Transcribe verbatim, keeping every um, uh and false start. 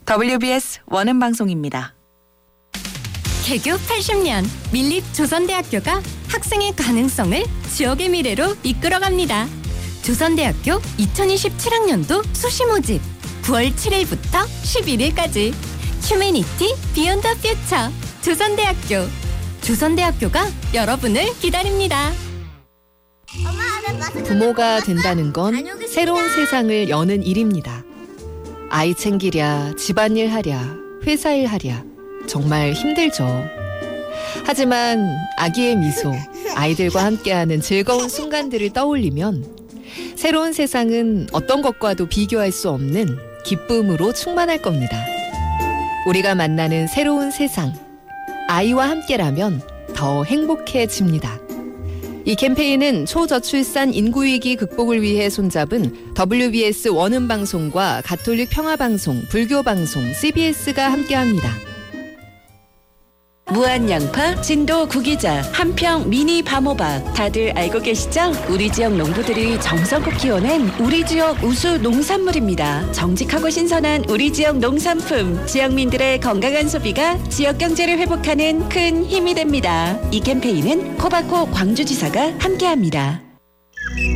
더블유비에스 원음 방송입니다. 개교 팔십 년 밀립 조선대학교가 학생의 가능성을 지역의 미래로 이끌어갑니다. 조선대학교 이천이십칠 학년도 수시 모집 구월 칠일부터 십일일까지 휴머니티 비욘드 더 퓨처 조선대학교 조선대학교가 여러분을 기다립니다. 부모가 된다는 건 새로운 세상을 여는 일입니다. 아이 챙기랴, 집안일 하랴, 회사일 하랴 정말 힘들죠. 하지만 아기의 미소, 아이들과 함께하는 즐거운 순간들을 떠올리면 새로운 세상은 어떤 것과도 비교할 수 없는 기쁨으로 충만할 겁니다. 우리가 만나는 새로운 세상, 아이와 함께라면 더 행복해집니다. 이 캠페인은 초저출산 인구위기 극복을 위해 손잡은 더블유비에스 원음방송과 가톨릭 평화방송, 불교방송, 씨비에스가 함께합니다. 무한양파, 진도 구기자, 한평 미니 밤호박 다들 알고 계시죠? 우리 지역 농부들이 정성껏 키워낸 우리 지역 우수 농산물입니다. 정직하고 신선한 우리 지역 농산품, 지역민들의 건강한 소비가 지역 경제를 회복하는 큰 힘이 됩니다. 이 캠페인은 코바코 광주지사가 함께합니다.